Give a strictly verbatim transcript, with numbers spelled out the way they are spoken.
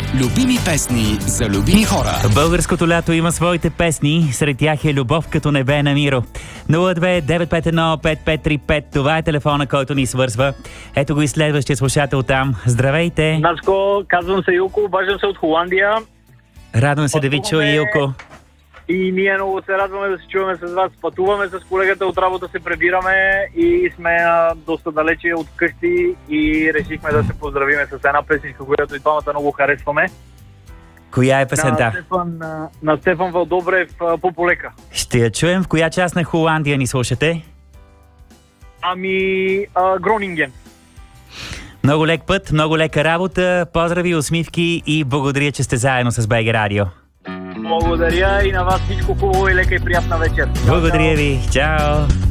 Любими песни за любими хора. Българското лято има своите песни. Сред тях е Любов като небе на Миро. нула две девет пет едно пет пет три пет. Това е телефона, който ни свързва. Ето го и следващия слушател там. Здравейте! Наско, казвам се Илко, обаждам се от Холандия. Радвам се да ви чуя, Илко. И ние много се радваме да се чуваме с вас. Пътуваме с колегата от работа, се прибираме и сме а, доста далече от къщи и решихме да се поздравиме с една песничка, която и двамата много харесваме. Коя е песента? На Стефан, на, на Стефан Вълдобрев, Пополека. Ще я чуем. В коя част на Холандия ни слушате? Ами, а, Гронинген. Много лек път, много лека работа. Поздрави, усмивки и благодаря, че сте заедно с БГ Радио. Благодаря и на вас всичко хубаво и лека и приятна вечер. Благодаря ви. Чао!